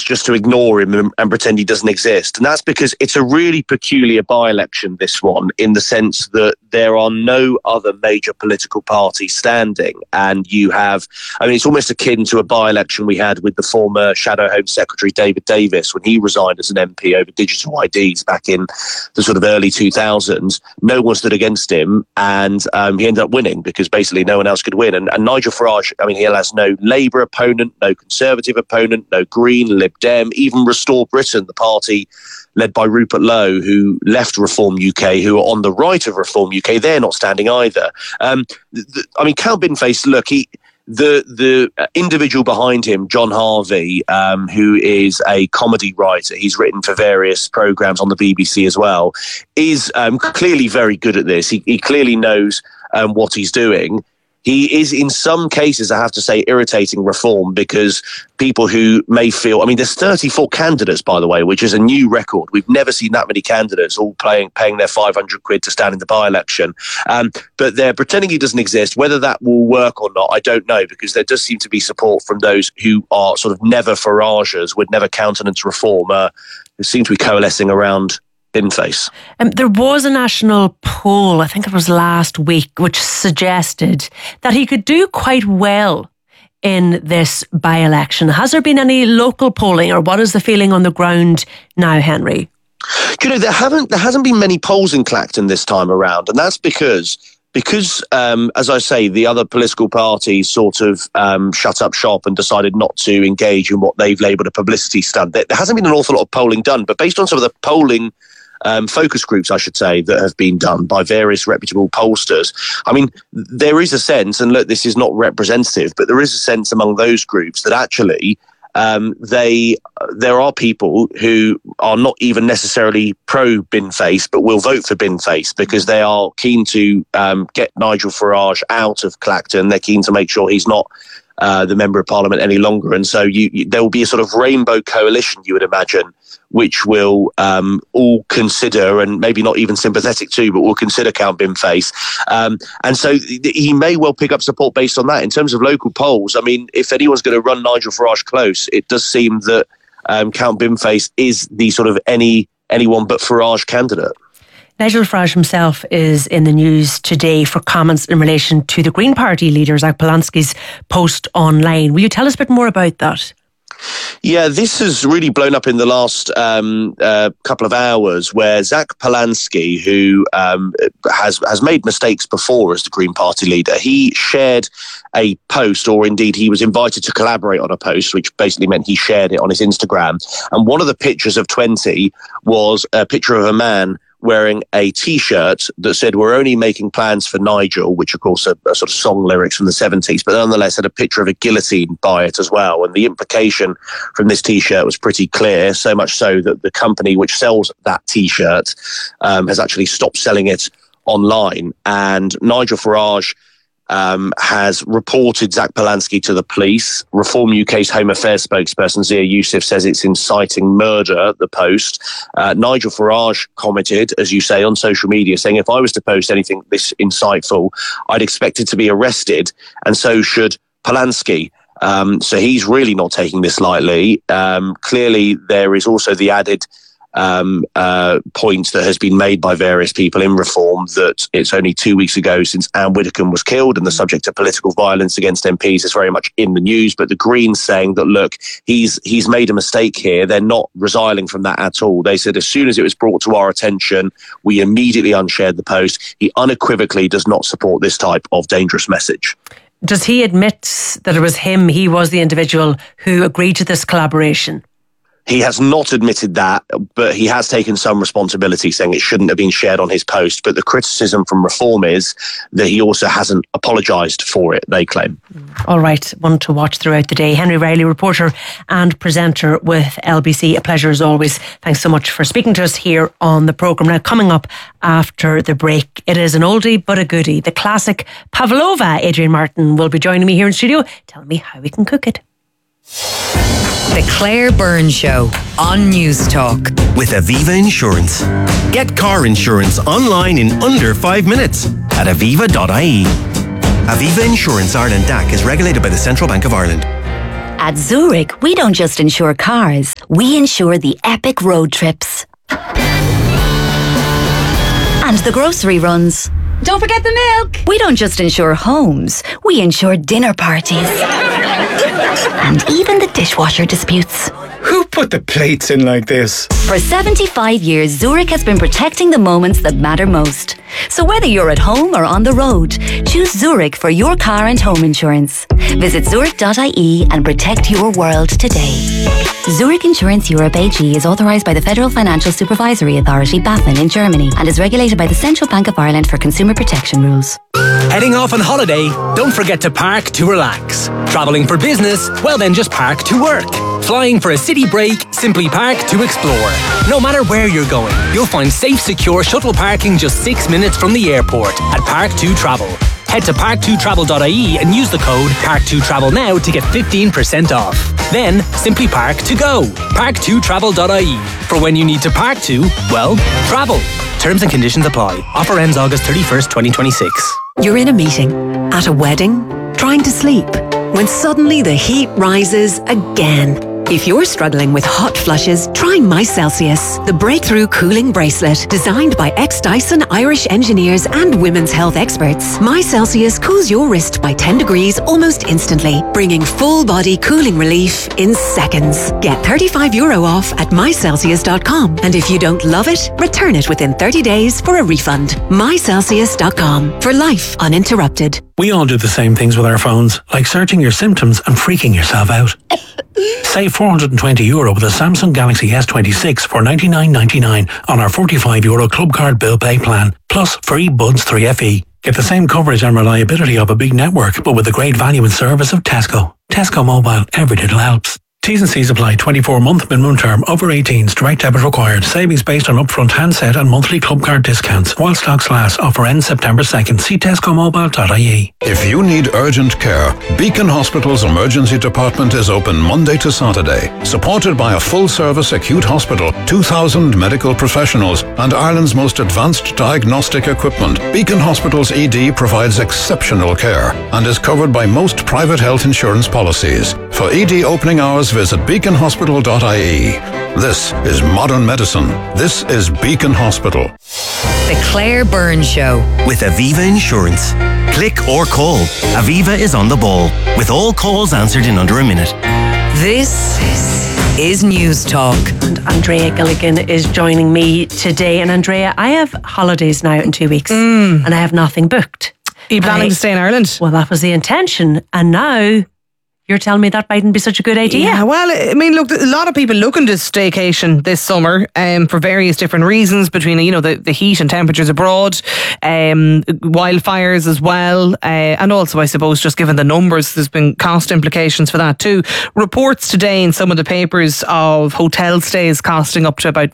just to ignore him and pretend he doesn't exist. And that's because it's a really peculiar by-election, this one, in the sense that there are no other major political parties standing. And you have, I mean, it's almost akin to a by-election we had with the former Shadow Home Secretary David Davis when he resigned as an MP over digital IDs back in the sort of early 2000s. No one stood against him, and he ended up winning because basically no one else could win. And Nigel Farage, I mean, he has no Labour opponent, no Conservative opponent, no Green, Lib Dem, even Restore Britain, the party led by Rupert Lowe, who left Reform UK, who are on the right of Reform UK. They're not standing either. I mean, Count Binface, look, the individual behind him, John Harvey, who is a comedy writer, he's written for various programmes on the BBC as well, is clearly very good at this. He clearly knows what he's doing. He is, in some cases, I have to say, irritating Reform because people who may feel... I mean, there's 34 candidates, by the way, which is a new record. We've never seen that many candidates all paying their 500 quid to stand in the by-election. But they're pretending he doesn't exist. Whether that will work or not, I don't know, because there does seem to be support from those who are sort of never Faragers, would never countenance Reform, who seem to be coalescing around Binface. There was a national poll, I think it was last week, which suggested that he could do quite well in this by-election. Has there been any local polling, or what is the feeling on the ground now, Henry? Do you know, there hasn't been many polls in Clacton this time around, and that's because, as I say, the other political parties sort of shut up shop and decided not to engage in what they've labelled a publicity stunt. There hasn't been an awful lot of polling done, but based on some of the polling focus groups, I should say, that have been done by various reputable pollsters. I mean, there is a sense, and look, this is not representative, but there is a sense among those groups that actually there are people who are not even necessarily pro-Binface, but will vote for Binface because they are keen to get Nigel Farage out of Clacton. They're keen to make sure he's not the Member of Parliament any longer. And so there will be a sort of rainbow coalition, you would imagine, which will all consider, and maybe not even sympathetic to, but will consider Count Binface. And so he may well pick up support based on that. In terms of local polls, I mean, if anyone's going to run Nigel Farage close, it does seem that Count Binface is the sort of anyone but Farage candidate. Nigel Farage himself is in the news today for comments in relation to the Green Party leader, Zach Polansky's post online. Will you tell us a bit more about that? Yeah, this has really blown up in the last couple of hours, where Zach Polansky, who has made mistakes before as the Green Party leader, he shared a post, or indeed he was invited to collaborate on a post, which basically meant he shared it on his Instagram. And one of the pictures of 20 was a picture of a man wearing a T-shirt that said, "We're only making plans for Nigel," which of course are sort of song lyrics from the 70s, but nonetheless had a picture of a guillotine by it as well. And the implication from this T-shirt was pretty clear, so much so that the company which sells that T-shirt has actually stopped selling it online. And Nigel Farage has reported Zach Polansky to the police. Reform UK's Home Affairs spokesperson Zia Youssef says it's inciting murder, the post. Nigel Farage commented, as you say, on social media, saying, "If I was to post anything this insightful, I'd expect it to be arrested, and so should Polansky." So he's really not taking this lightly. Clearly, there is also the added point that has been made by various people in Reform that it's only 2 weeks ago since Anne Widdecombe was killed, and the subject of political violence against MPs is very much in the news. But the Greens saying that, look, he's made a mistake here. They're not resiling from that at all. They said as soon as it was brought to our attention, we immediately unshared the post. He unequivocally does not support this type of dangerous message. Does he admit that it was him, he was the individual who agreed to this collaboration? He has not admitted that, but he has taken some responsibility, saying it shouldn't have been shared on his post. But the criticism from Reform is that he also hasn't apologised for it, they claim. All right, one to watch throughout the day. Henry Riley, reporter and presenter with LBC. A pleasure as always. Thanks so much for speaking to us here on the programme. Now, coming up after the break, it is an oldie but a goodie. The classic Pavlova. Adrian Martin will be joining me here in studio, telling me how we can cook it. The Claire Byrne Show on News Talk. With Aviva Insurance. Get car insurance online in under 5 minutes at aviva.ie. Aviva Insurance Ireland DAC is regulated by the Central Bank of Ireland. At Zurich, we don't just insure cars, we insure the epic road trips. And the grocery runs. Don't forget the milk. We don't just insure homes, we insure dinner parties. And even the dishwasher disputes. Who put the plates in like this? For 75 years, Zurich has been protecting the moments that matter most. So whether you're at home or on the road, choose Zurich for your car and home insurance. Visit zurich.ie and protect your world today. Zurich Insurance Europe AG is authorised by the Federal Financial Supervisory Authority, BaFin, in Germany and is regulated by the Central Bank of Ireland for consumer protection rules. Heading off on holiday? Don't forget to park to relax. Travelling for business? Well then just park to work. Flying for a city break? Simply park to explore. No matter where you're going, you'll find safe, secure shuttle parking just 6 minutes from the airport at Park2Travel. Head to park2travel.ie and use the code Park2Travel now to get 15% off. Then simply park to go. Park2travel.ie. For when you need to park to, well, travel. Terms and conditions apply. Offer ends August 31st, 2026. You're in a meeting, at a wedding, trying to sleep, when suddenly the heat rises again. If you're struggling with hot flushes, try MyCelsius, the breakthrough cooling bracelet designed by ex-Dyson Irish engineers and women's health experts. MyCelsius cools your wrist by 10 degrees almost instantly, bringing full-body cooling relief in seconds. Get €35 off at mycelsius.com, and if you don't love it, return it within 30 days for a refund. mycelsius.com, for life uninterrupted. We all do the same things with our phones, like searching your symptoms and freaking yourself out. Save €420 with a Samsung Galaxy S26 for $99.99 on our €45 Club Card Bill Pay plan, plus free Buds 3FE. Get the same coverage and reliability of a big network, but with the great value and service of Tesco. Tesco Mobile, every little helps. T's and C's apply. 24-month minimum term. Over 18s. Direct debit required. Savings based on upfront handset and monthly club card discounts. While stocks last. Offer ends September 2nd. See tescomobile.ie. If you need urgent care, Beacon Hospital's emergency department is open Monday to Saturday. Supported by a full-service acute hospital, 2,000 medical professionals, and Ireland's most advanced diagnostic equipment, Beacon Hospital's ED provides exceptional care and is covered by most private health insurance policies. For ED opening hours, visit beaconhospital.ie. This is modern medicine. This is Beacon Hospital. The Claire Byrne Show. With Aviva Insurance. Click or call. Aviva is on the ball, with all calls answered in under a minute. This is News Talk. And Andrea Gilligan is joining me today. And Andrea, I have holidays now in 2 weeks and I have nothing booked. Are you planning to stay in Ireland? Well, that was the intention. And now you're telling me that mightn't be such a good idea. Yeah, well, I mean, look, a lot of people looking to staycation this summer for various different reasons, between, you know, the heat and temperatures abroad, wildfires as well, and also, I suppose, just given the numbers, there's been cost implications for that too. Reports today in some of the papers of hotel stays costing up to about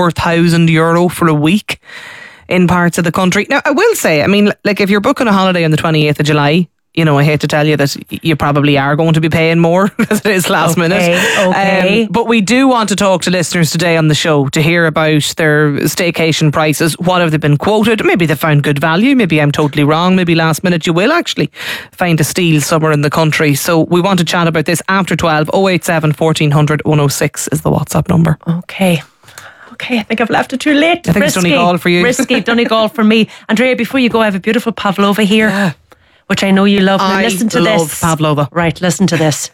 €4,000 for a week in parts of the country. Now, I will say, I mean, like, if you're booking a holiday on the 28th of July, you know, I hate to tell you that you probably are going to be paying more because it is last minute. Okay. But we do want to talk to listeners today on the show to hear about their staycation prices. What have they been quoted? Maybe they found good value. Maybe I'm totally wrong. Maybe last minute you will actually find a steal somewhere in the country. So we want to chat about this after 12. 087 1400 106 is the WhatsApp number. Okay, I think I've left it too late. I think it's Donegal for you. Risky, Donegal for me. Andrea, before you go, I have a beautiful pavlova here, which I know you love. Now listen to this. Pavlova. Right, listen to this.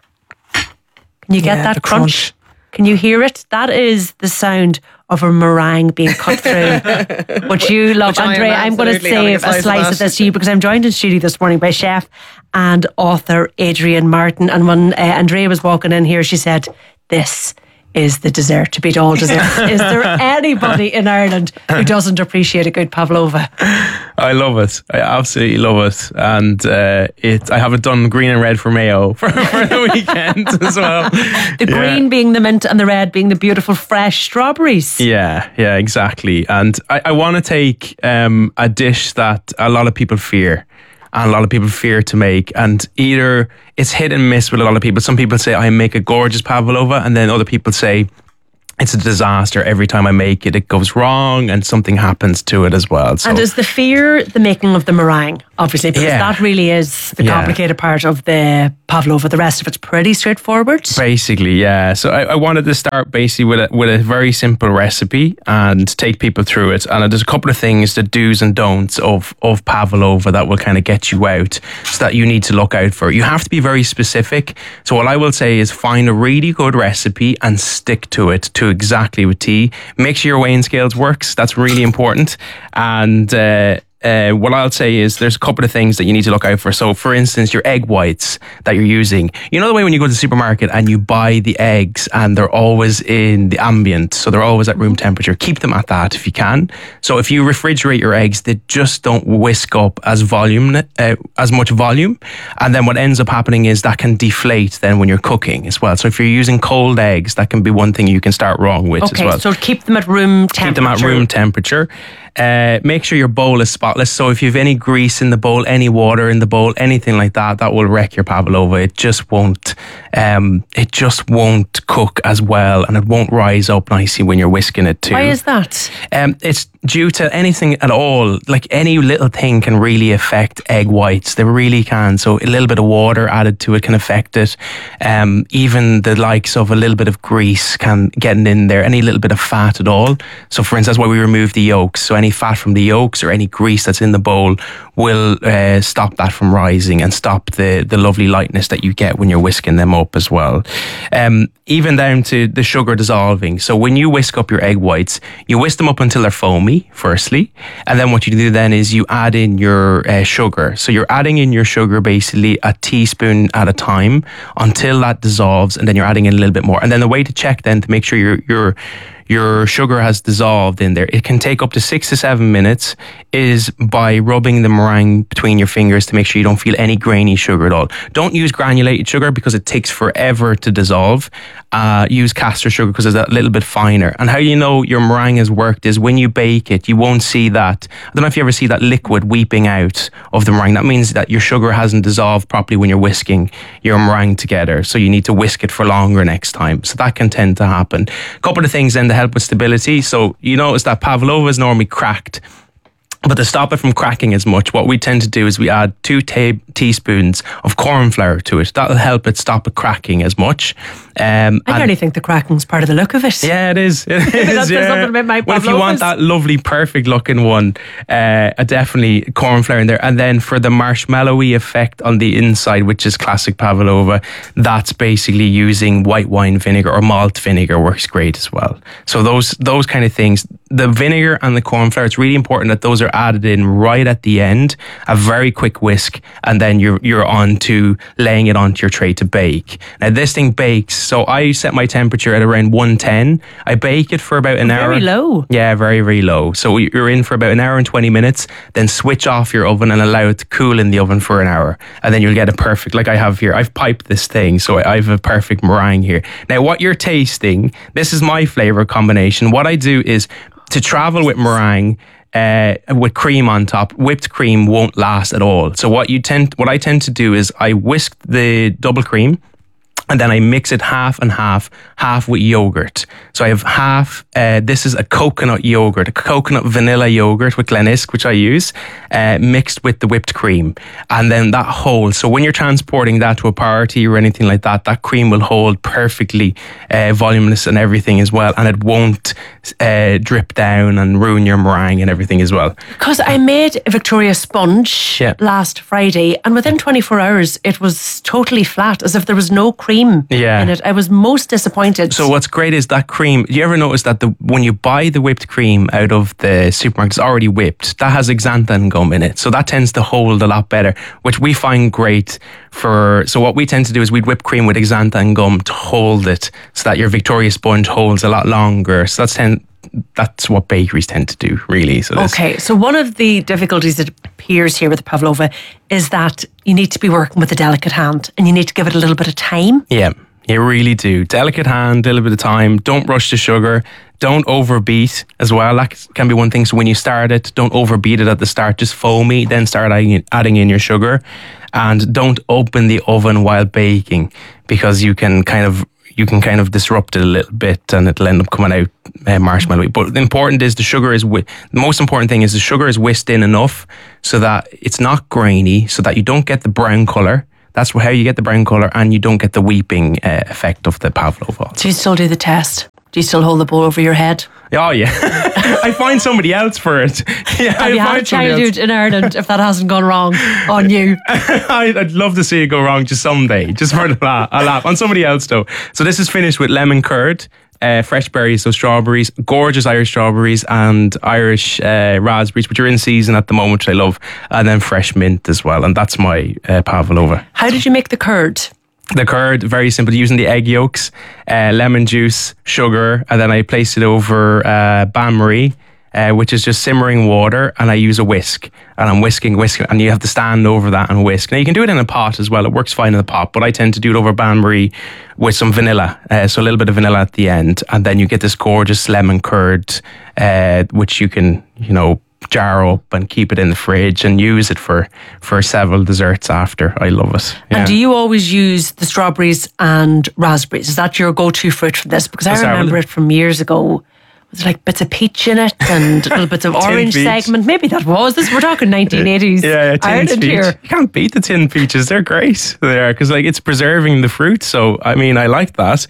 Can you get that the crunch? Can you hear it? That is the sound of a meringue being cut through, which you love. Andrea, I'm going to save a slice of this to you because I'm joined in studio this morning by chef and author Adrian Martin. And when Andrea was walking in here, she said, "This is the dessert to beat all desserts." Is there anybody in Ireland who doesn't appreciate a good pavlova? I love it. I absolutely love it. And I have it done green and red for mayo for the weekend as well. The green being the mint and the red being the beautiful fresh strawberries. Yeah, exactly. And I want to take a dish that a lot of people fear. And a lot of people fear to make, and either it's hit and miss with a lot of people. Some people say I make a gorgeous pavlova, and then other people say it's a disaster every time I make it. It goes wrong and something happens to it as well. So. And is the fear the making of the meringue? obviously, because that really is the complicated part of the pavlova. The rest of it's pretty straightforward. Basically, yeah. So I wanted to start basically with a very simple recipe and take people through it. And there's a couple of things, the do's and don'ts of pavlova that will kind of get you out, so that you need to look out for. You have to be very specific. So what I will say is find a really good recipe and stick to it to exactly with T. Make sure your weighing scales works. That's really important. And what I'll say is there's a couple of things that you need to look out for. So, for instance, your egg whites that you're using. You know the way when you go to the supermarket and you buy the eggs and they're always in the ambient, so they're always at room temperature. Keep them at that if you can. So if you refrigerate your eggs, they just don't whisk up as much volume. And then what ends up happening is that can deflate then when you're cooking as well. So if you're using cold eggs, that can be one thing you can start wrong with as well. So keep them at room temperature. Keep them at room temperature. Make sure your bowl is spotless. So if you have any grease in the bowl, any water in the bowl, anything like that, that will wreck your pavlova. It just won't cook as well, and it won't rise up nicely when you're whisking it too. Why is that? It's due to anything at all. Like any little thing can really affect egg whites. They really can. So a little bit of water added to it can affect it. Even the likes of a little bit of grease can get in there. Any little bit of fat at all. So for instance, that's why we remove the yolks. So any fat from the yolks or any grease that's in the bowl will stop that from rising and stop the lovely lightness that you get when you're whisking them up as well. Even down to the sugar dissolving. So when you whisk up your egg whites, you whisk them up until they're foamy, firstly. And then what you do then is you add in your sugar. So you're adding in your sugar basically a teaspoon at a time until that dissolves, and then you're adding in a little bit more. And then the way to check then to make sure your sugar has dissolved in there, it can take up to 6 to 7 minutes, is by rubbing the meringue between your fingers to make sure you don't feel any grainy sugar at all. Don't use granulated sugar because it takes forever to dissolve. Use caster sugar because it's a little bit finer. And how you know your meringue has worked is when you bake it, you won't see that. I don't know if you ever see that liquid weeping out of the meringue. That means that your sugar hasn't dissolved properly when you're whisking your meringue together. So you need to whisk it for longer next time. So that can tend to happen. A couple of things then to help with stability. So you notice that pavlova is normally cracked. But to stop it from cracking as much, what we tend to do is we add 2 teaspoons of corn flour to it. That'll help it stop it cracking as much. I only think the cracking's part of the look of it. Yeah, it is. It is. That's something about my pavlovas. Well, if you want that lovely, perfect looking one, definitely corn flour in there. And then for the marshmallowy effect on the inside, which is classic pavlova, that's basically using white wine vinegar or malt vinegar works great as well. So those kind of things. The vinegar and the corn flour, it's really important that those are added in right at the end, a very quick whisk, and then you're on to laying it onto your tray to bake. Now this thing bakes, so I set my temperature at around 110. I bake it for about an hour. Very low. Yeah, very, very low. So you're in for about an hour and 20 minutes, then switch off your oven and allow it to cool in the oven for an hour. And then you'll get a perfect, like I have here, I've piped this thing, so I have a perfect meringue here. Now what you're tasting, this is my flavour combination. What I do is, to travel with meringue, with cream on top, whipped cream won't last at all. So what I tend to do is I whisk the double cream, and then I mix it half and half with yogurt. So I have half, this is a coconut yogurt, a coconut vanilla yogurt with Glenisque, which I use, mixed with the whipped cream. And then that holds. So when you're transporting that to a party or anything like that, that cream will hold perfectly, voluminous and everything as well. And it won't drip down and ruin your meringue and everything as well. Because I made a Victoria sponge last Friday, and within 24 hours, it was totally flat, as if there was no cream in it. I was most disappointed. So what's great is that cream. Do you ever notice that when you buy the whipped cream out of the supermarket, it's already whipped. That has xanthan gum in it. So that tends to hold a lot better, which we find great for. So what we tend to do is we'd whip cream with xanthan gum to hold it so that your Victoria sponge holds a lot longer. So that's what bakeries tend to do, really. So so one of the difficulties that appears here with the pavlova is that you need to be working with a delicate hand, and you need to give it a little bit of time. Yeah, you really do. Delicate hand, a little bit of time. Don't rush the sugar. Don't overbeat as well. That can be one thing. So when you start it, don't overbeat it at the start. Just foamy, then start adding in your sugar. And don't open the oven while baking, because you can kind of you can kind of disrupt it a little bit and it'll end up coming out marshmallowy. But the important is the most important thing is the sugar is whisked in enough so that it's not grainy, so that you don't get the brown colour. That's how you get the brown colour, and you don't get the weeping effect of the pavlova. Do you still do the test? Do you still hold the bowl over your head? Oh, yeah. I find somebody else for it. Yeah, Have you had a childhood in Ireland if that hasn't gone wrong on you? I'd love to see it go wrong just someday, just for a laugh. On somebody else, though. So this is finished with lemon curd, fresh berries, so strawberries, gorgeous Irish strawberries, and Irish raspberries, which are in season at the moment, which I love, and then fresh mint as well. And that's my pavlova. How did you make the curd? The curd, very simple, using the egg yolks, lemon juice, sugar, and then I place it over bain-marie, which is just simmering water, and I use a whisk, and I'm whisking, and you have to stand over that and whisk. Now you can do it in a pot as well, it works fine in the pot, but I tend to do it over bain-marie with some vanilla, so a little bit of vanilla at the end, and then you get this gorgeous lemon curd, which you can, jar up and keep it in the fridge and use it for several desserts after. I love it. Yeah. And do you always use the strawberries and raspberries? Is that your go-to fruit for this? Because I remember it from years ago. Was like bits of peach in it and little bits of orange segment? Maybe that was this. We're talking 1980s. Yeah, Ireland peach. Here. You can't beat the tin peaches. They're great. They are, because it's preserving the fruit. So I like that.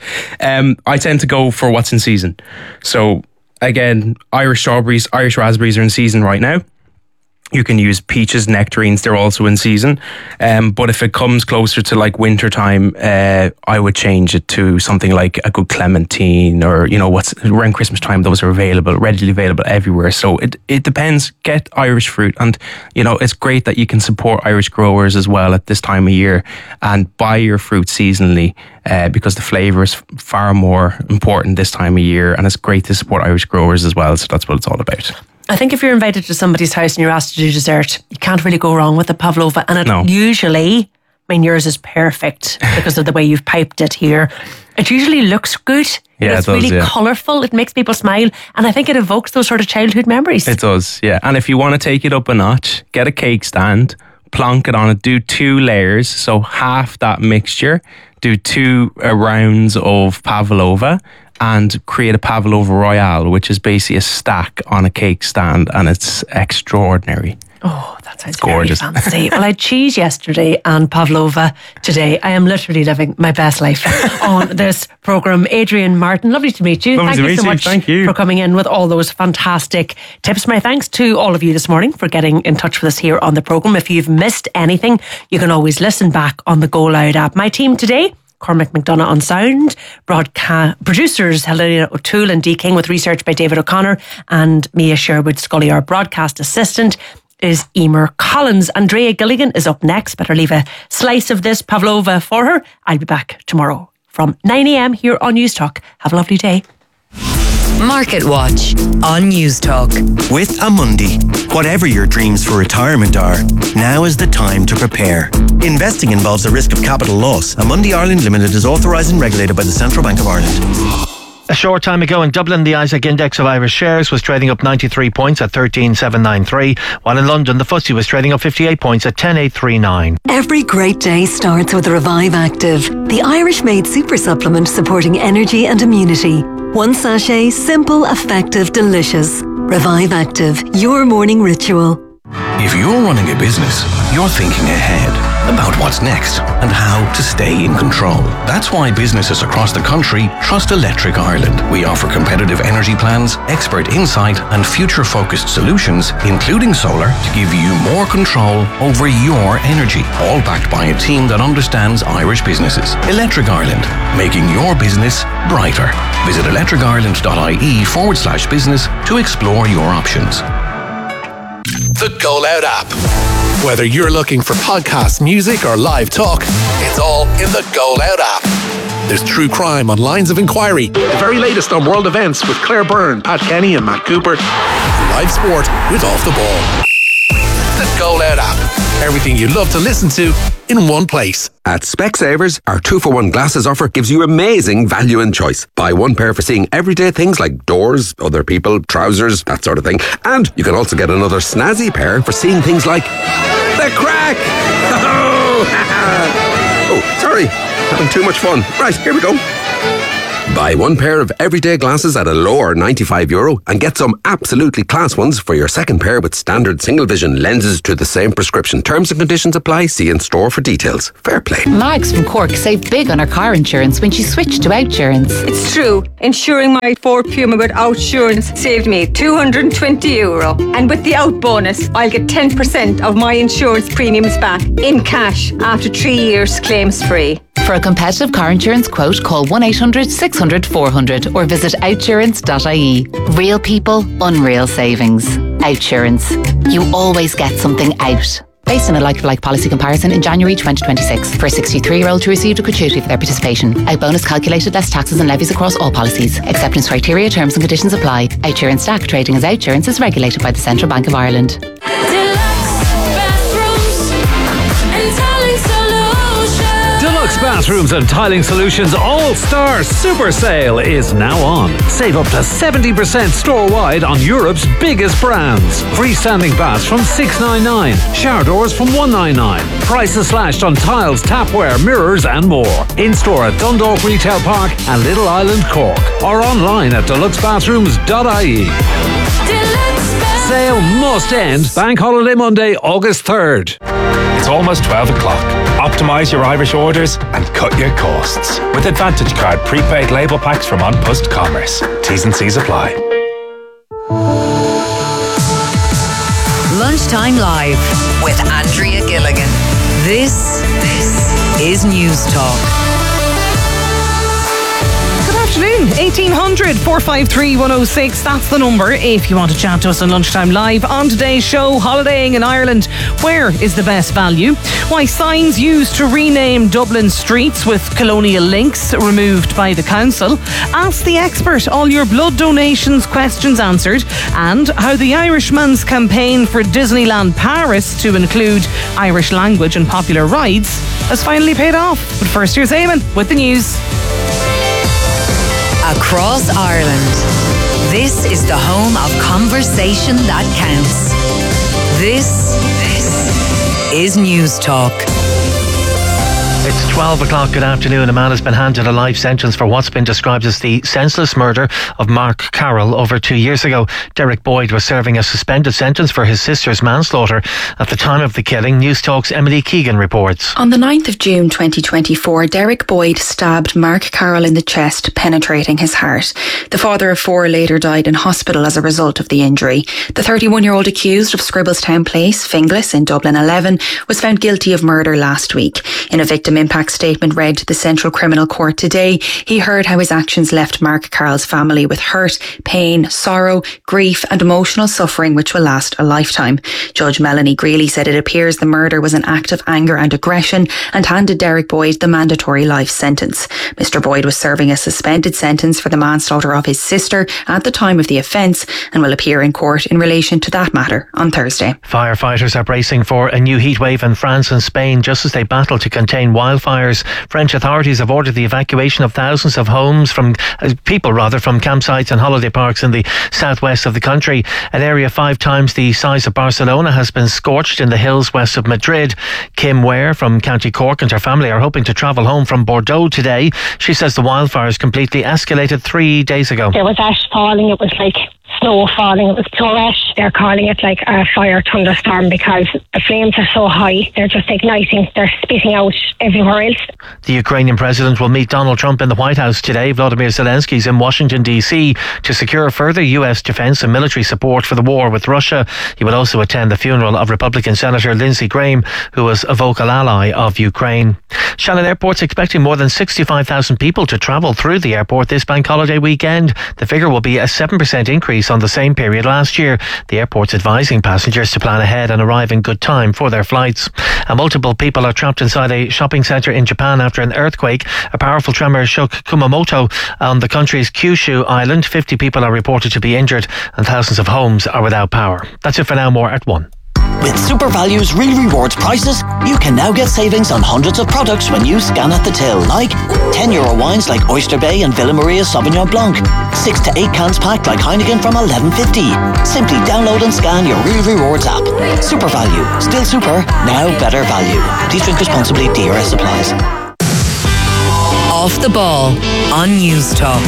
I tend to go for what's in season. So again, Irish strawberries, Irish raspberries are in season right now. You can use peaches, nectarines, they're also in season. But if it comes closer to winter time, I would change it to something like a good clementine, or, what's around Christmas time, those are readily available everywhere. So it depends. Get Irish fruit. And, it's great that you can support Irish growers as well at this time of year and buy your fruit seasonally, because the flavour is far more important this time of year. And it's great to support Irish growers as well. So that's what it's all about. I think if you're invited to somebody's house and you're asked to do dessert, you can't really go wrong with the pavlova. And it usually, yours is perfect because of the way you've piped it here. It usually looks good. Yeah, it's it does, really colourful. It makes people smile. And I think it evokes those sort of childhood memories. It does, yeah. And if you want to take it up a notch, get a cake stand, plonk it on it, do 2 layers. So half that mixture, do 2 rounds of pavlova, and create a pavlova royale, which is basically a stack on a cake stand, and it's extraordinary. Oh, that sounds gorgeous. Fancy. Well, I had cheese yesterday and pavlova today. I am literally living my best life on this programme. Adrian Martin, lovely to meet you. Thank you so much for coming in with all those fantastic tips. My thanks to all of you this morning for getting in touch with us here on the programme. If you've missed anything, you can always listen back on the Go Loud app. My team today: Cormac McDonough on sound, producers Helena O'Toole and Dee King, with research by David O'Connor, and Mia Sherwood Scully. Our broadcast assistant is Emer Collins. Andrea Gilligan is up next. Better leave a slice of this pavlova for her. I'll be back tomorrow from 9 a.m. here on News Talk. Have a lovely day. Market Watch on News Talk. With Amundi, whatever your dreams for retirement are, now is the time to prepare. Investing involves a risk of capital loss. Amundi Ireland Limited is authorised and regulated by the Central Bank of Ireland. A short time ago in Dublin, the Isaac Index of Irish shares was trading up 93 points at 13,793, while in London the FTSE was trading up 58 points at 10,839. Every great day starts with Revive Active, the Irish-made super supplement supporting energy and immunity. 1 sachet, simple, effective, delicious. Revive Active, your morning ritual. If you're running a business, you're thinking ahead about what's next and how to stay in control. That's why businesses across the country trust Electric Ireland. We offer competitive energy plans, expert insight and future-focused solutions, including solar, to give you more control over your energy, all backed by a team that understands Irish businesses. Electric Ireland, making your business brighter. Visit electricireland.ie/business to explore your options. The Go Loud app. Whether you're looking for podcasts, music, or live talk, it's all in the Go Loud app. There's true crime on Lines of Inquiry, the very latest on world events with Claire Byrne, Pat Kenny, and Matt Cooper, live sport with Off the Ball. The Go Loud app. Everything you love to listen to in one place. At Specsavers, our 2-for-1 glasses offer gives you amazing value and choice. Buy 1 pair for seeing everyday things like doors, other people, trousers, that sort of thing. And you can also get another snazzy pair for seeing things like the crack. Oh, sorry. Having too much fun. Right, here we go. Buy one pair of everyday glasses at a lower €95 and get some absolutely class ones for your second pair with standard single vision lenses to the same prescription. Terms and conditions apply. See in store for details. Fair play. Mags from Cork saved big on her car insurance when she switched to Outsurance. It's true. Insuring my Ford Puma with Outsurance saved me €220. And with the Out bonus, I'll get 10% of my insurance premiums back in cash after 3 years claims free. For a competitive car insurance quote, call 1-800-600-400 or visit outsurance.ie. Real people, unreal savings. Outsurance. You always get something out. Based on a like-for-like policy comparison in January 2026. For a 63-year-old who received a gratuity for their participation. Out bonus calculated less taxes and levies across all policies. Acceptance criteria, terms and conditions apply. Outsurance DAC trading as Outsurance is regulated by the Central Bank of Ireland. Deluxe Bathrooms and Tiling Solutions All-Star Super Sale is now on. Save up to 70% store-wide on Europe's biggest brands. Freestanding baths from $699, shower doors from $199. Prices slashed on tiles, tapware, mirrors and more. In-store at Dundalk Retail Park and Little Island, Cork. Or online at deluxebathrooms.ie. Sale must end Bank Holiday Monday, August 3rd. It's almost 12 o'clock. Optimise your Irish orders and cut your costs with Advantage Card prepaid label packs from On Post Commerce. T's and C's apply. Lunchtime Live with Andrea Gilligan. This is News Talk. Afternoon, 1800 453 106. That's the number if you want to chat to us on Lunchtime Live. On today's show, holidaying in Ireland. Where is the best value? Why signs used to rename Dublin streets with colonial links removed by the council. Ask the expert, all your blood donations questions answered. And how the Irishman's campaign for Disneyland Paris to include Irish language and popular rides has finally paid off. But first, here's Eamon with the news. Across Ireland, this is the home of conversation that counts. This is News Talk. It's 12 o'clock. Good afternoon. A man has been handed a life sentence for what's been described as the senseless murder of Mark Carroll over 2 years ago. Derek Boyd was serving a suspended sentence for his sister's manslaughter. At the time of the killing, News Talk's Emily Keegan reports. On the 9th of June 2024, Derek Boyd stabbed Mark Carroll in the chest, penetrating his heart. The father of four later died in hospital as a result of the injury. The 31-year-old accused of Scribbletown Place, Finglas in Dublin 11, was found guilty of murder last week. In a victim impact statement read to the Central Criminal Court today, he heard how his actions left Mark Carroll's family with hurt, pain, sorrow, grief and emotional suffering which will last a lifetime. Judge Melanie Greeley said it appears the murder was an act of anger and aggression and handed Derek Boyd the mandatory life sentence. Mr. Boyd was serving a suspended sentence for the manslaughter of his sister at the time of the offence and will appear in court in relation to that matter on Thursday. Firefighters are bracing for a new heatwave in France and Spain just as they battle to contain wildfires. French authorities have ordered the evacuation of thousands of homes from people from campsites and holiday parks in the southwest of the country. An area 5 times the size of Barcelona has been scorched in the hills west of Madrid. Kim Ware from County Cork and her family are hoping to travel home from Bordeaux today. She says the wildfires completely escalated 3 days ago. There was ash falling. It was like snow falling. It was pure ash. They're calling it like a fire thunderstorm because the flames are so high. They're just igniting. They're spitting out everywhere else. The Ukrainian president will meet Donald Trump in the White House today. Vladimir Zelensky's in Washington, D.C. to secure further U.S. defence and military support for the war with Russia. He will also attend the funeral of Republican Senator Lindsey Graham, who was a vocal ally of Ukraine. Shannon Airport's expecting more than 65,000 people to travel through the airport this bank holiday weekend. The figure will be a 7% increase on the same period last year. The airport's advising passengers to plan ahead and arrive in good time for their flights. And multiple people are trapped inside a shopping centre in Japan after an earthquake. A powerful tremor shook Kumamoto on the country's Kyushu island. 50 people are reported to be injured and thousands of homes are without power. That's it for now. More at 1. With Super Value's Real Rewards prices, you can now get savings on hundreds of products when you scan at the till, like €10 wines like Oyster Bay and Villa Maria Sauvignon Blanc, 6 to 8 cans packed like Heineken from $11.50. Simply download and scan your Real Rewards app. Super Value, still super, now better value. Please drink responsibly. DRS applies. Off the Ball on News Talk.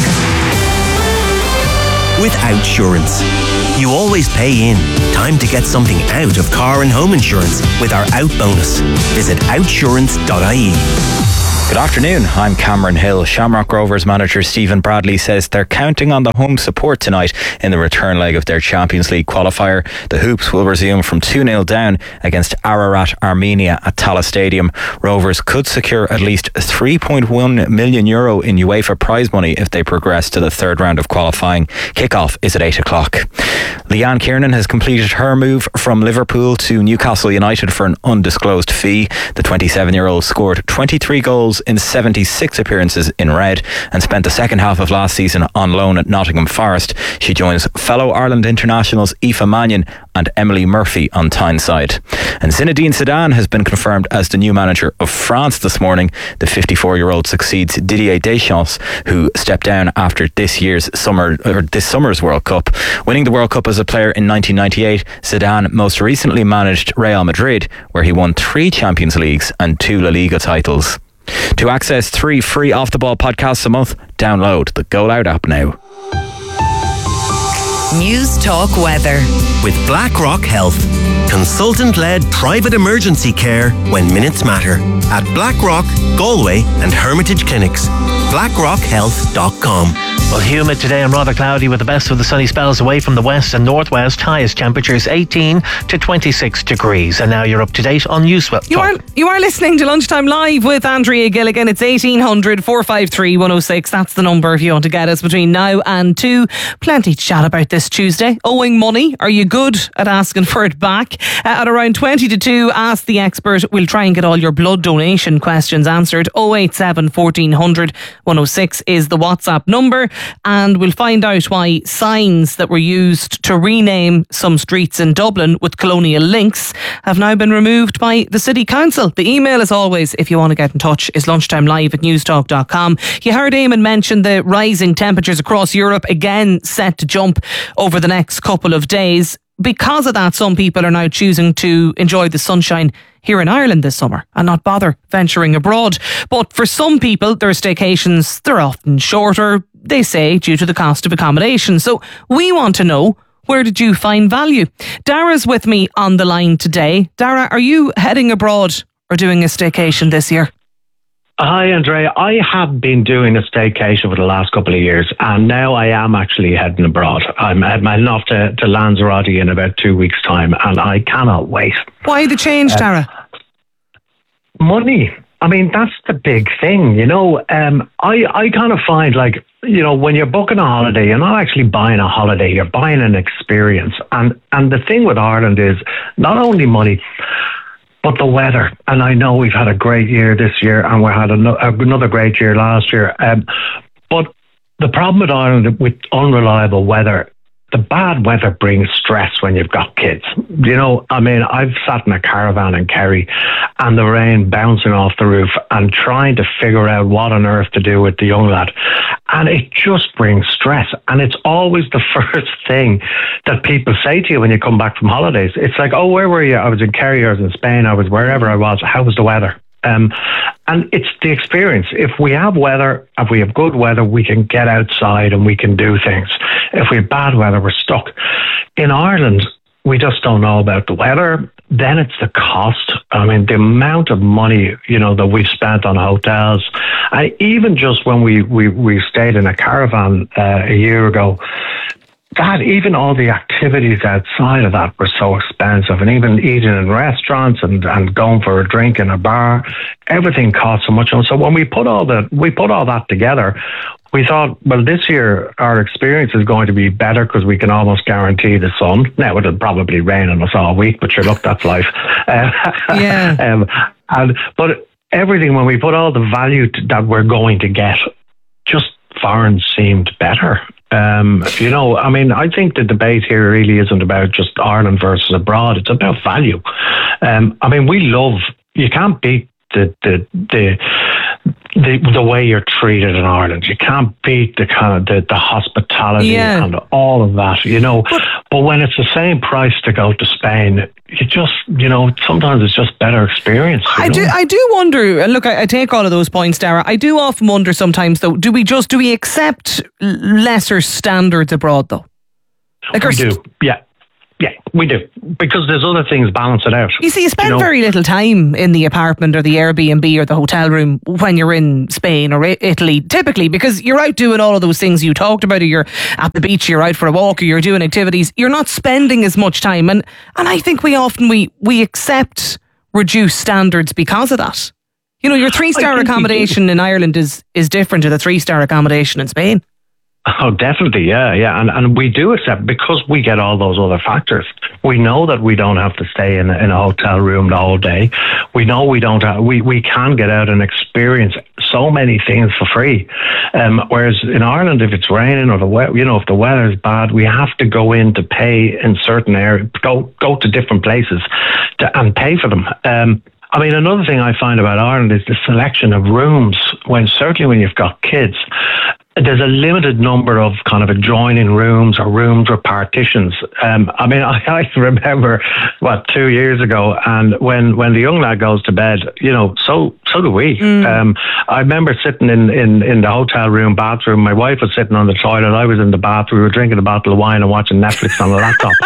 With Outsurance, you always pay in. Time to get something out of car and home insurance with our Out bonus. Visit outsurance.ie. Good afternoon, I'm Cameron Hill. Shamrock Rovers manager Stephen Bradley says they're counting on the home support tonight in the return leg of their Champions League qualifier. The Hoops will resume from 2-0 down against Ararat Armenia at Tallaght Stadium. Rovers could secure at least €3.1 million in UEFA prize money if they progress to the third round of qualifying. Kick-off is at 8 o'clock. Leanne Kiernan has completed her move from Liverpool to Newcastle United for an undisclosed fee. The 27-year-old scored 23 goals in 76 appearances in red and spent the second half of last season on loan at Nottingham Forest. She joins fellow Ireland internationals Aoife Mannion and Emily Murphy on Tyneside. And Zinedine Zidane has been confirmed as the new manager of France this morning. The 54-year-old succeeds Didier Deschamps, who stepped down after this summer's World Cup. Winning the World Cup as a player in 1998, Zidane most recently managed Real Madrid, where he won 3 Champions Leagues and 2 La Liga titles. To access 3 free Off the Ball podcasts a month, download the Goal Out app now. News Talk Weather. With BlackRock Health. Consultant-led private emergency care when minutes matter. At BlackRock, Galway and Hermitage Clinics. BlackRockHealth.com. Well, humid today and rather cloudy with the best of the sunny spells away from the west and northwest. Highest temperatures 18 to 26 degrees. And now you're up to date on News Talk. You are listening to Lunchtime Live with Andrea Gilligan. It's 1800 453 106. That's the number if you want to get us between now and 2. Plenty to chat about this Tuesday. Owing money. Are you good at asking for it back? At around 20 to 2, Ask the Expert. We'll try and get all your blood donation questions answered. 087 1400 106 is the WhatsApp number. And we'll find out why signs that were used to rename some streets in Dublin with colonial links have now been removed by the City Council. The email, as always, if you want to get in touch, is lunchtimelive@newstalk.com. You heard Eamon mention the rising temperatures across Europe, again set to jump over the next couple of days. Because of that, some people are now choosing to enjoy the sunshine here in Ireland this summer and not bother venturing abroad. But for some people, their staycations, they're often shorter, they say, due to the cost of accommodation. So we want to know, where did you find value? Dara's with me on the line today. Dara, are you heading abroad or doing a staycation this year? Hi, Andrea. I have been doing a staycation for the last couple of years, and now I am actually heading abroad. I'm heading off to Lanzarote in about 2 weeks' time, and I cannot wait. Why the change, Dara? Money. I mean, that's the big thing, you know. I kind of find, like, you know, when you're booking a holiday, you're not actually buying a holiday, you're buying an experience. And the thing with Ireland is not only money, but the weather. And I know we've had a great year this year, and we had another great year last year. But the problem with Ireland, with unreliable weather, the bad weather brings stress when you've got kids. You know, I mean, I've sat in a caravan in Kerry and the rain bouncing off the roof and trying to figure out what on earth to do with the young lad. And it just brings stress. And it's always the first thing that people say to you when you come back from holidays. It's like, oh, where were you? I was in Kerry, I was in Spain, I was wherever I was. How was the weather? And it's the experience. If we have weather, if we have good weather, we can get outside and we can do things. If we have bad weather, we're stuck. In Ireland, we just don't know about the weather. Then it's the cost. I mean, the amount of money, you know, that we've spent on hotels. Even just when we stayed in a caravan a year ago, that even all the activities outside of that were so expensive, and even eating in restaurants and going for a drink in a bar, everything cost so much. And so when we put all that together, we thought, well, this year our experience is going to be better because we can almost guarantee the sun. Now it'll probably rain on us all week, but sure, look, that's life. But everything, when we put all the value that we're going to get, just foreign seemed better. You know, I mean, I think the debate here really isn't about just Ireland versus abroad. It's about value. I mean, you can't beat the way you're treated in Ireland. You can't beat the kind of the hospitality and all of that, you know. But when it's the same price to go to Spain, you just, you know, sometimes it's just better experience. I do wonder, and look, I take all of those points, Dara. I do often wonder sometimes, though, do we accept lesser standards abroad, though? Like we do, yeah. Yeah, we do. Because there's other things balance it out. You see, you spend very little time in the apartment or the Airbnb or the hotel room when you're in Spain or Italy, typically, because you're out doing all of those things you talked about, or you're at the beach, you're out for a walk, or you're doing activities. You're not spending as much time. And I think we often accept reduced standards because of that. You know, your 3-star accommodation in Ireland is different to the 3-star accommodation in Spain. Oh, definitely, yeah. And we do accept, because we get all those other factors. We know that we don't have to stay in a hotel room the whole day. We know we can get out and experience so many things for free. Whereas in Ireland, if it's raining or if the weather is bad, we have to go in to pay in certain areas, go to different places and pay for them. I mean, another thing I find about Ireland is the selection of rooms. Certainly when you've got kids, there's a limited number of kind of adjoining rooms or rooms with partitions. I mean, I remember 2 years ago, and when the young lad goes to bed, you know, so do we. I remember sitting in the hotel room bathroom. My wife was sitting on the toilet. I was in the bathroom. We were drinking a bottle of wine and watching Netflix on the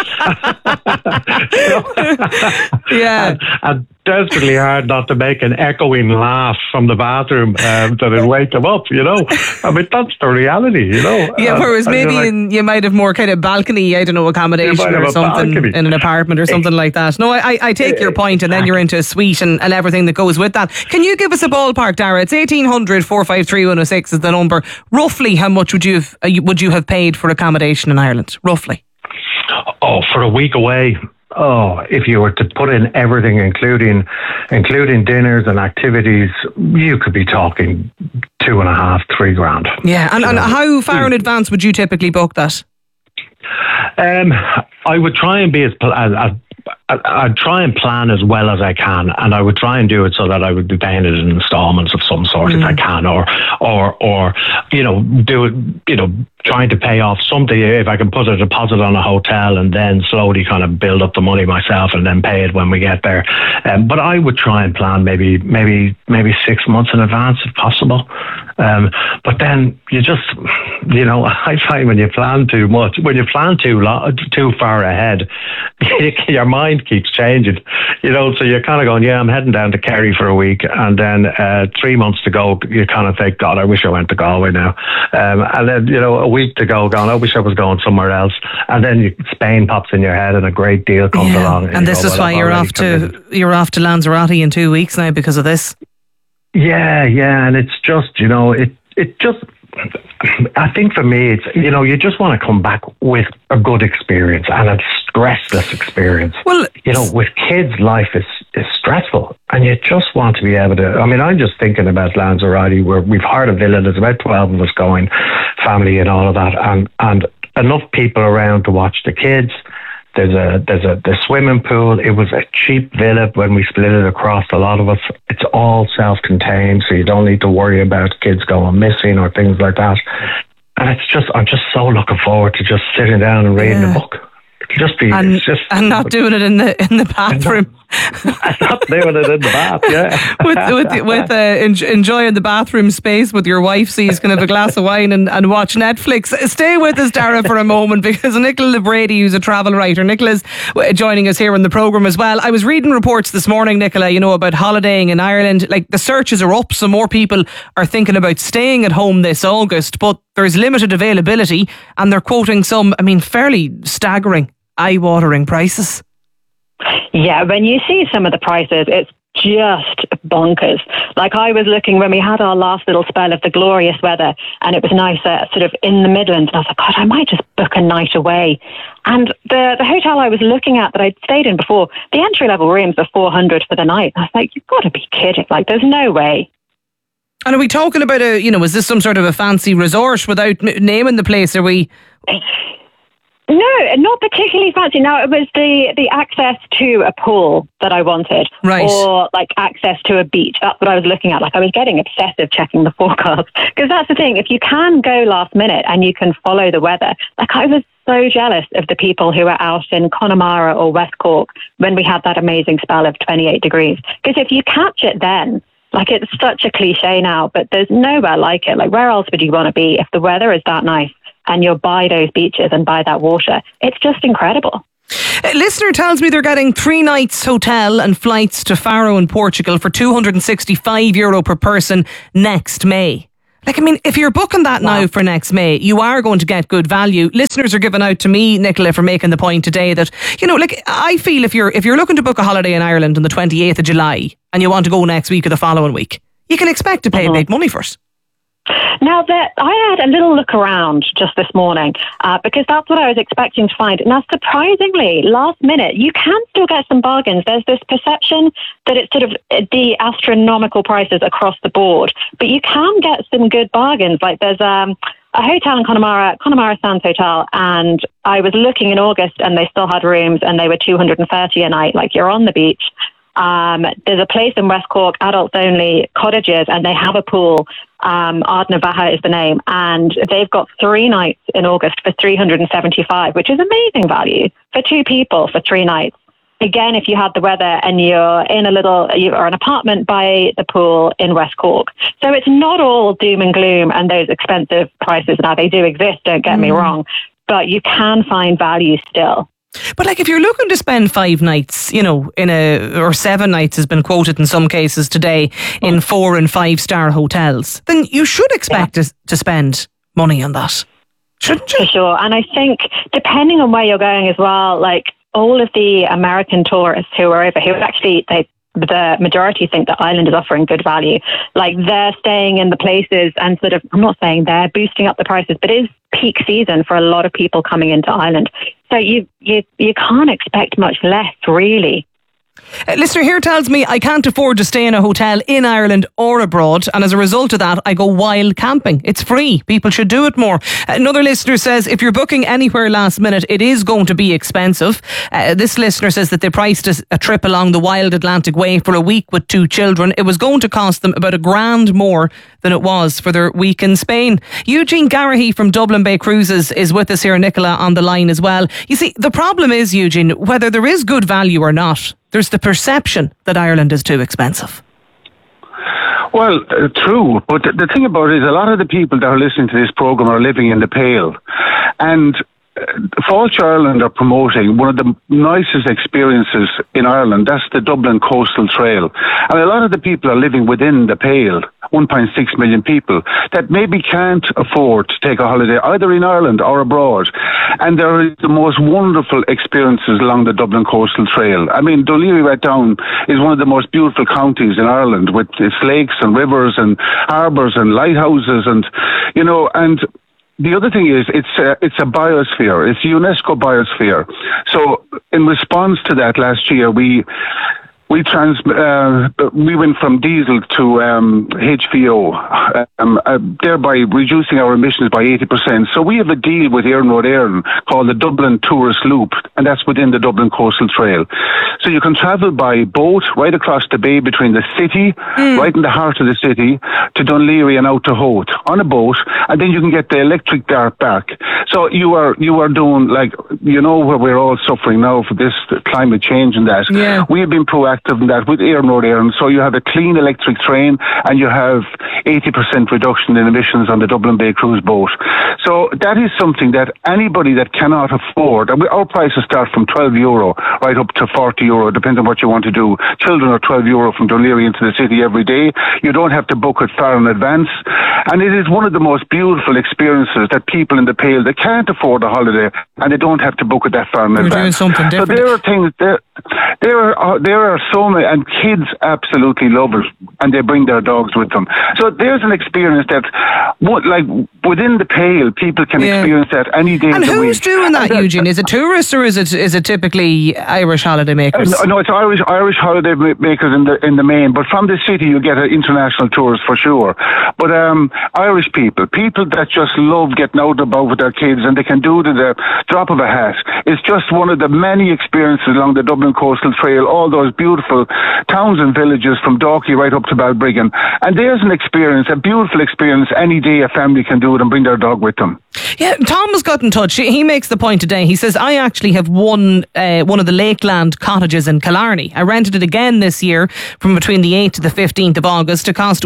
laptop. Yeah. And desperately hard not to make an echoing laugh from the bathroom that would wake them up, you know. I mean, that's the reality, you know. Yeah, whereas maybe you might have more kind of balcony, I don't know, accommodation or something in an apartment or something like that. No, I take your point, and then you're into a suite and everything that goes with that. Can you give us a ballpark, Dara? It's 1800 453 106 is the number. Roughly, how much would you have paid for accommodation in Ireland? Roughly. Oh, for a week away. Oh, if you were to put in everything, including dinners and activities, you could be talking 2.5, 3 grand. Yeah, and how far in advance would you typically book that? I would try and be I'd try and plan as well as I can, and I would try and do it so that I would be paying it in installments of some sort if I can, or you know, do it, you know, trying to pay off something, if I can put a deposit on a hotel and then slowly kind of build up the money myself and then pay it when we get there. But I would try and plan maybe 6 months in advance if possible. But then you just, you know, I find when you plan too much, when you plan too far ahead, your mind keeps changing, you know, so you're kind of going, I'm heading down to Kerry for a week, and then 3 months to go, you kind of think, God, I wish I went to Galway now. And then, you know, a week to go, I wish I was going somewhere else. And then Spain pops in your head and a great deal comes along. And this is why you're off to Lanzarote in 2 weeks now because of this. Yeah, and it's just, you know, it just, I think for me, it's, you know, you just want to come back with a good experience and a stressless experience. Well, you know, with kids, life is stressful, and you just want to be able to, I mean, I'm just thinking about Lanzarote, where we've hired a villa, there's about 12 of us going, family and all of that, and enough people around to watch the kids. There's the swimming pool. It was a cheap villa when we split it across a lot of us. It's all self-contained, so you don't need to worry about kids going missing or things like that. And I'm just so looking forward to just sitting down and reading a book. And not doing it in the bathroom. Not doing it in the bath, yeah. with enjoying the bathroom space with your wife, so you can have a glass of wine and watch Netflix. Stay with us, Dara, for a moment, because Nicola Brady, who's a travel writer, Nicola's joining us here in the programme as well. I was reading reports this morning, Nicola, you know, about holidaying in Ireland. Like, the searches are up, so more people are thinking about staying at home this August, but there's limited availability, and they're quoting some, I mean, fairly staggering, eye-watering prices. Yeah, when you see some of the prices, it's just bonkers. Like, I was looking when we had our last little spell of the glorious weather, and it was nice sort of in the Midlands, and I was like, God, I might just book a night away. And the hotel I was looking at that I'd stayed in before, the entry-level rooms were 400 for the night. I was like, you've got to be kidding. Like, there's no way. And are we talking about is this some sort of a fancy resort without naming the place? Are we... No, not particularly fancy. No, it was the access to a pool that I wanted. Right. Or like access to a beach. That's what I was looking at. Like I was getting obsessive checking the forecast. Because that's the thing. If you can go last minute and you can follow the weather, like I was so jealous of the people who were out in Connemara or West Cork when we had that amazing spell of 28 degrees. Because if you catch it then, like it's such a cliche now, but there's nowhere like it. Like where else would you want to be if the weather is that nice? And you're by those beaches and by that water. It's just incredible. A listener tells me they're getting 3 nights hotel and flights to Faro in Portugal for €265 per person next May. Like, I mean, if you're booking that now for next May, you are going to get good value. Listeners are giving out to me, Nicola, for making the point today that, you know, like I feel if you're looking to book a holiday in Ireland on the 28th of July and you want to go next week or the following week, you can expect to pay big money for it. Now, I had a little look around just this morning because that's what I was expecting to find. Now, surprisingly, last minute, you can still get some bargains. There's this perception that it's sort of the astronomical prices across the board, but you can get some good bargains. Like there's a hotel in Connemara Sands Hotel, and I was looking in August and they still had rooms and they were $230 a night. Like you're on the beach. There's a place in West Cork, adults only cottages, and they have a pool. Ardna Baha is the name, and they've got 3 nights in August for $375, which is amazing value for 2 people for 3 nights. Again, if you had the weather and you're in an apartment by the pool in West Cork. So it's not all doom and gloom and those expensive prices. Now they do exist, don't get me wrong, but you can find value still. But like if you're looking to spend 5 nights, you know, or 7 nights has been quoted in some cases today in 4 and 5 star hotels, then you should expect to spend money on that, shouldn't you? For sure. And I think depending on where you're going as well, like all of the American tourists who are over, who actually the majority think that Ireland is offering good value. Like they're staying in the places and sort of, I'm not saying they're boosting up the prices, but it is peak season for a lot of people coming into Ireland. So you can't expect much less, really. Listener here tells me I can't afford to stay in a hotel in Ireland or abroad, and as a result of that I go wild camping. It's free. People should do it more. Another listener says if you're booking anywhere last minute it is going to be expensive. This listener says that they priced a trip along the Wild Atlantic Way for a week with 2 children. It was going to cost them about $1,000 more than it was for their week in Spain. Eugene Garahy from Dublin Bay Cruises is with us here, Nicola, on the line as well. You see, the problem is, Eugene, whether there is good value or not, there's the perception that Ireland is too expensive. Well, true. But the thing about it is a lot of the people that are listening to this programme are living in the Pale. And Fáilte Ireland are promoting one of the nicest experiences in Ireland. That's the Dublin Coastal Trail. And a lot of the people are living within the Pale, 1.6 million people, that maybe can't afford to take a holiday either in Ireland or abroad. And there are the most wonderful experiences along the Dublin Coastal Trail. I mean, Dún Laoghaire right down is one of the most beautiful counties in Ireland, with its lakes and rivers and harbours and lighthouses and, you know, and the other thing is it's a biosphere. It's a UNESCO biosphere. So in response to that last year, we went from diesel to HVO, thereby reducing our emissions by 80%. So we have a deal with Éireann Rud Éireann called the Dublin Tourist Loop, and that's within the Dublin Coastal Trail. So you can travel by boat right across the bay between the city, right in the heart of the city, to Dún Laoghaire and out to Howth on a boat, and then you can get the electric dart back. So you are doing, like, you know, where we're all suffering now for this climate change and that. Yeah. We have been proactive in that with Éireann Rud Éireann. So you have a clean electric train and you have 80% reduction in emissions on the Dublin Bay cruise boat. So that is something that anybody that cannot afford, and our prices start from €12 right up to €40, depending on what you want to do. Children are €12 from Dún Laoghaire into the city every day. You don't have to book it far in advance. And it is one of the most beautiful experiences that people in the Pale, they can't afford a holiday and they don't have to book it that far in advance. Doing something different. So there are things there. There are so many, and kids absolutely love it, and they bring their dogs with them. So there's an experience that, like within the Pale, people can experience that any day. And of the who's week. doing that, Eugene? Is it tourists or is it typically Irish holidaymakers? No, it's Irish holiday makers in the main. But from the city, you get international tours for sure. But Irish people that just love getting out and about with their kids, and they can do it at the drop of a hat. It's just one of the many experiences along the Dublin Coastal Trail, all those beautiful towns and villages from Dalkey right up to Balbriggan. And there's an experience, a beautiful experience, any day a family can do it and bring their dog with them. Yeah, Tom has got in touch. He makes the point today. He says, I actually have one of the Lakeland cottages in Killarney. I rented it again this year from between the 8th to the 15th of August to cost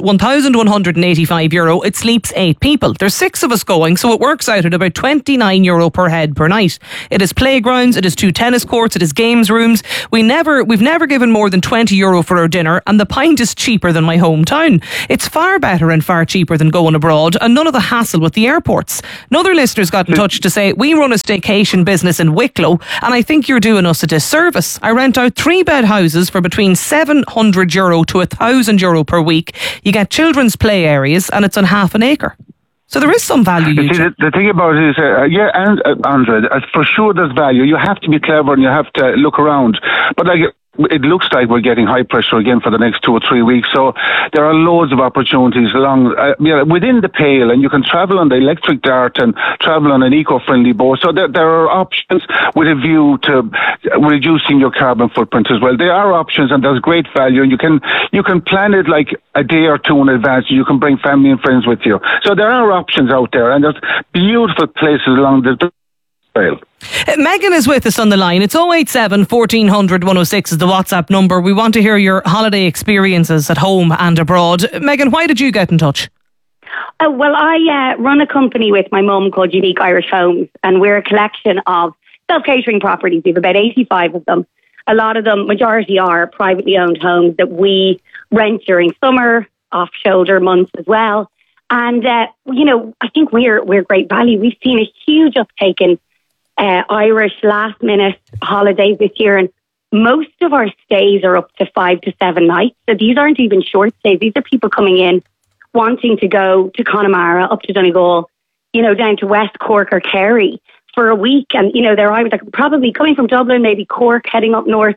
€1,185. It sleeps 8 people. There's 6 of us going, so it works out at about €29 per head per night. It has playgrounds, it has 2 tennis courts, it has games rooms. We've never given more than €20 for our dinner, and the pint is cheaper than my hometown. It's far better and far cheaper than going abroad, and none of the hassle with the airports. Another listener's got in touch to say, we run a staycation business in Wicklow, and I think you're doing us a disservice. I rent out 3-bed houses for between €700 to €1,000 per week. You get children's play areas, and it's on half an acre. So there is some value. See, the thing about it is, Andrea, for sure there's value. You have to be clever and you have to look around. But it looks like we're getting high pressure again for the next 2 or 3 weeks. So there are loads of opportunities along within the Pale, and you can travel on the electric dart and travel on an eco-friendly boat. So there are options with a view to reducing your carbon footprint as well. There are options, and there's great value. And you can plan it like a day or two in advance. You can bring family and friends with you. So there are options out there, and there's beautiful places along the trail. Megan is with us on the line. It's 087 1400 106 is the WhatsApp number. We want to hear your holiday experiences at home and abroad. Megan, why did you get in touch? Well, I run a company with my mum called Unique Irish Homes, and we're a collection of self-catering properties. We have about 85 of them. A lot of them, majority are privately owned homes that we rent during summer, off-shoulder months as well. And, I think we're great value. We've seen a huge uptake in Irish last-minute holidays this year, and most of our stays are up to 5 to 7 nights. So these aren't even short stays. These are people coming in wanting to go to Connemara, up to Donegal, down to West Cork or Kerry for a week. And, they're either probably coming from Dublin, maybe Cork, heading up north.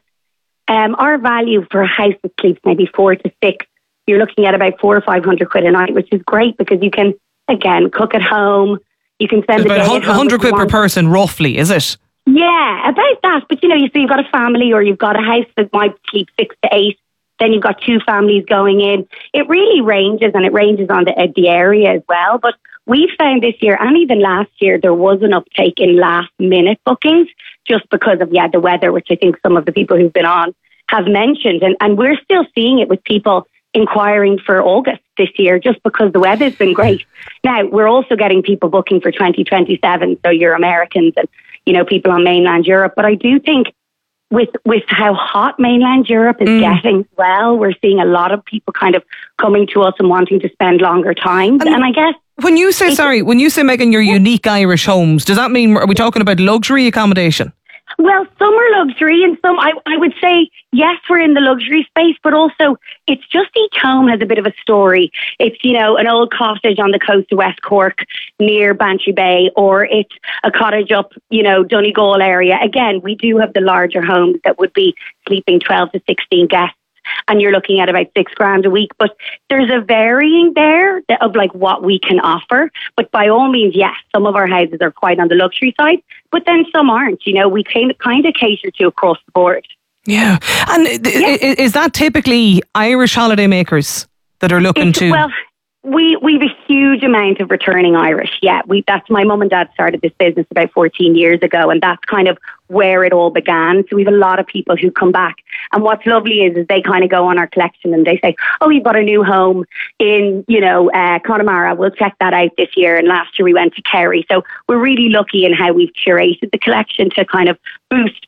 Our value for a house that sleeps maybe 4 to 6, you're looking at about 400 or 500 quid a night, which is great because you can, again, cook at home. You can spend about 100 quid per person, roughly, is it? Yeah, about that. But, you've got a family or you've got a house that might sleep 6 to 8. Then you've got 2 families going in. It really ranges, and it ranges on the area as well. But we found this year, and even last year, there was an uptake in last-minute bookings just because of, the weather, which I think some of the people who've been on have mentioned. And we're still seeing it with people inquiring for August this year just because the weather's been great. Now, we're also getting people booking for 2027, so you're Americans and, people on mainland Europe. But I do think with how hot mainland Europe is getting, we're seeing a lot of people kind of coming to us and wanting to spend longer time. And I guess... When you say, Megan, your Unique Irish Homes, does that mean, are we talking about luxury accommodation? Well, some are luxury and some, I would say, yes, we're in the luxury space, but also it's just each home has a bit of a story. It's, an old cottage on the coast of West Cork near Bantry Bay, or it's a cottage up, Donegal area. Again, we do have the larger homes that would be sleeping 12 to 16 guests, and you're looking at about $6,000 a week. But there's a varying there of what we can offer. But by all means, yes, some of our houses are quite on the luxury side, but then some aren't. We kind of cater to across the board. Yeah. And is that typically Irish holidaymakers that are looking to... Well, we've a huge amount of returning Irish. Yeah, that's my mum and dad started this business about 14 years ago, and that's kind of where it all began. So we have a lot of people who come back. And what's lovely is they kind of go on our collection and they say, oh, we bought a new home in, Connemara. We'll check that out this year. And last year we went to Kerry. So we're really lucky in how we've curated the collection to kind of boost,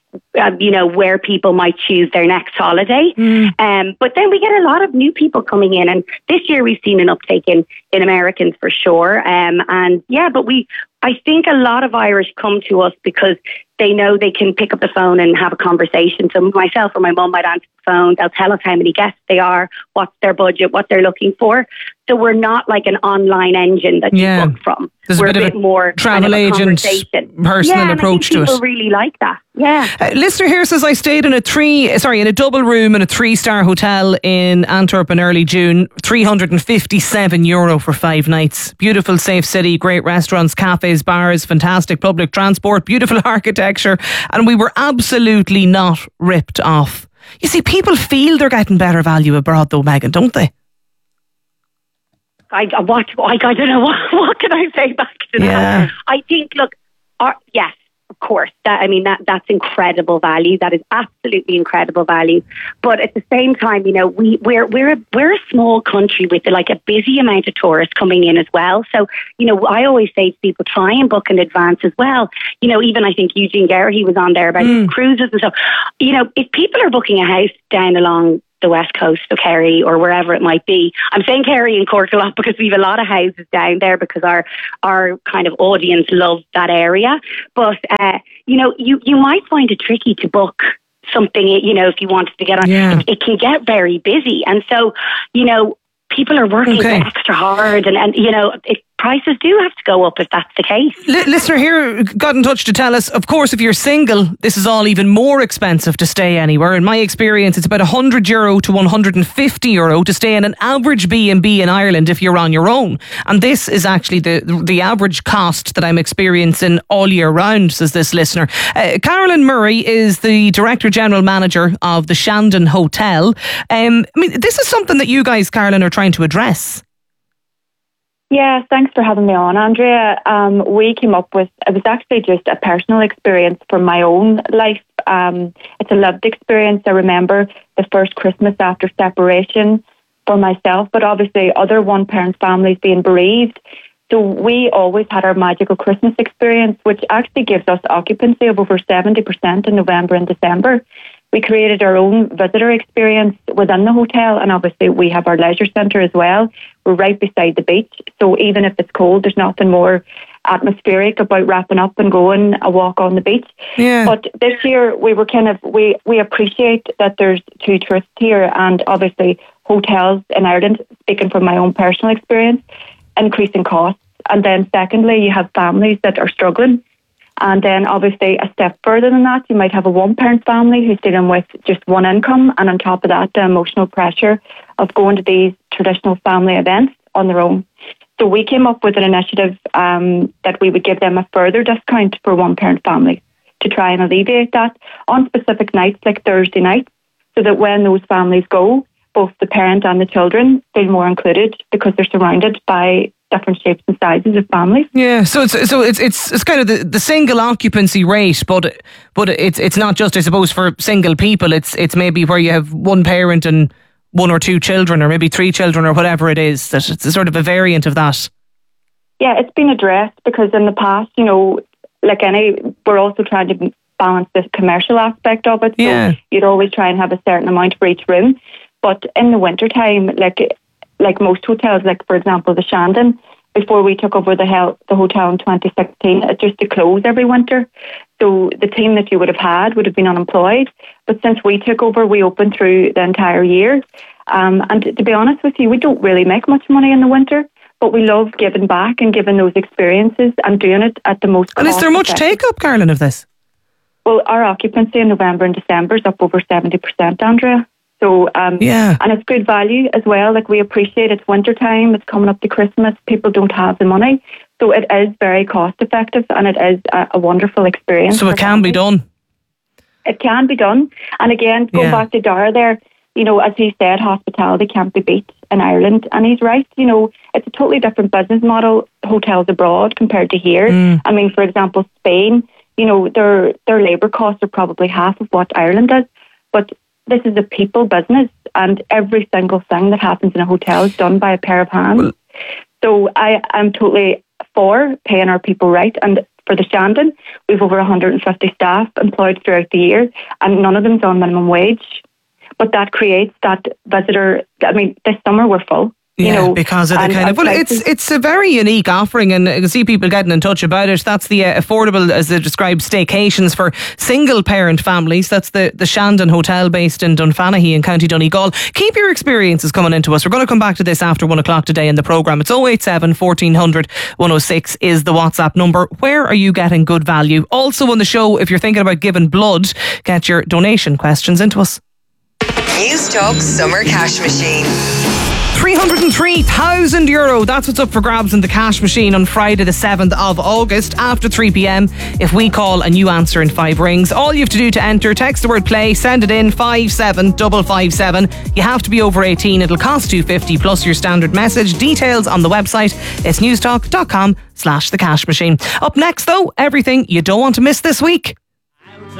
where people might choose their next holiday. But then we get a lot of new people coming in. And this year we've seen an uptake in Americans for sure. I think a lot of Irish come to us because they know they can pick up the phone and have a conversation. So myself or my mum might answer the phone. They'll tell us how many guests they are, what's their budget, what they're looking for. So we're not like an online engine that you book from. There's we're a bit of a more travel agent personal approach to it. People really like that. Yeah. Listener here says, I stayed in a double room in a 3-star hotel in Antwerp in early June. €357 for 5 nights. Beautiful, safe city, great restaurants, cafes, bars, fantastic public transport, beautiful architecture, and we were absolutely not ripped off. You see, people feel they're getting better value abroad though, Megan, don't they? I don't know what can I say back to that. I think, look, yes, of course. That's incredible value. That is absolutely incredible value. But at the same time, you know, we're a small country with like a busy amount of tourists coming in as well. So, you know, I always say to people, try and book in advance as well. You know, even I think Eugene Garrity was on there about his cruises and stuff. You know, if people are booking a house down along the west coast of Kerry or wherever it might be. I'm saying Kerry and Cork a lot because we have a lot of houses down there because our kind of audience love that area. But, you know, you might find it tricky to book something, you know, if you wanted to get on. Yeah. It can get very busy. And so, you know, people are working extra hard and you know, prices do have to go up if that's the case. Listener here got in touch to tell us, of course, if you're single, this is all even more expensive to stay anywhere. In my experience, it's about €100 to €150 to stay in an average B&B in Ireland if you're on your own. And this is actually the average cost that I'm experiencing all year round, says this listener. Carolyn Murray is the Director General Manager of the Shandon Hotel. I mean, this is something that you guys, Carolyn, are trying to address. Yeah, thanks for having me on, Andrea. We came up with, it was actually just a personal experience from my own life. It's a lived experience. I remember the first Christmas after separation for myself, but obviously other one-parent families being bereaved. So we always had our magical Christmas experience, which actually gives us occupancy of over 70% in November and December. We created our own visitor experience within the hotel, and obviously we have our leisure centre as well. We're right beside the beach, so even if it's cold, there's nothing more atmospheric about wrapping up and going a walk on the beach. Yeah. But this year we were we appreciate that there's two truths here, and obviously hotels in Ireland, speaking from my own personal experience, increasing costs. And then secondly, you have families that are struggling. And then obviously a step further than that, you might have a one-parent family who's dealing with just one income, and on top of that, the emotional pressure of going to these traditional family events on their own. So we came up with an initiative that we would give them a further discount for one-parent families to try and alleviate that on specific nights like Thursday nights, so that when those families go, both the parent and the children feel more included because they're surrounded by different shapes and sizes of families. Yeah, so it's kind of the single occupancy rate, but it's not just, I suppose, for single people. It's maybe where you have one parent and one or two children, or maybe three children, or whatever it is. That it's sort of a variant of that. Yeah, it's been addressed because in the past, you know, we're also trying to balance the commercial aspect of it. So you'd always try and have a certain amount for each room. But in the winter time, like most hotels, like for example the Shandon, before we took over the hotel in 2016, it used to close every winter. So the team that you would have had would have been unemployed. But since we took over, we opened through the entire year. And to be honest with you, we don't really make much money in the winter, but we love giving back and giving those experiences and doing it at the most. And is there much take-up, Carolyn, of this? Well, our occupancy in November and December is up over 70%, Andrea. So, and it's good value as well. Like, we appreciate it's winter time, it's coming up to Christmas, people don't have the money. So it is very cost effective, and it is a wonderful experience. So it can be done. It can be done. And again, going back to Dara there, you know, as he said, hospitality can't be beat in Ireland. And he's right, you know, it's a totally different business model, hotels abroad compared to here. I mean, for example, Spain, you know, their labour costs are probably half of what Ireland is. But this is a people business, and every single thing that happens in a hotel is done by a pair of hands. So I'm totally for paying our people right. And for the Shandon, we've over 150 staff employed throughout the year, and none of them's on minimum wage. But that creates that visitor. I mean, this summer we're full. you know, because of the kind of, well, it's a very unique offering, and I can see people getting in touch about it. That's the affordable, as they describe, staycations for single parent families. That's the Shandon Hotel based in Dunfanaghy in County Donegal. Keep your experiences coming into us. We're going to come back to this after 1 o'clock today in the programme. It's 087 1400 106 is the WhatsApp number. Where are you getting good value? Also on the show, if you're thinking about giving blood, get your donation questions into us. News Talk Summer Cash Machine. €303,000. That's what's up for grabs in the cash machine on Friday the 7th of August after 3 p.m. If we call and you answer in 5 rings, all you have to do to enter, text the word play, send it in 57557. You have to be over 18. It'll cost $2.50 plus your standard message. Details on the website. It's newstalk.com/the cash machine. Up next though, everything you don't want to miss this week.